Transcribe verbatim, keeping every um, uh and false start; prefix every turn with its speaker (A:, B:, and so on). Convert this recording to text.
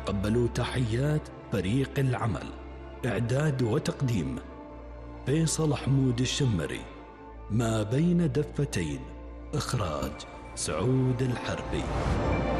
A: تقبلوا تحيات فريق العمل. إعداد وتقديم فيصل حمود الشمري. ما بين دفتين. إخراج سعود الحربي.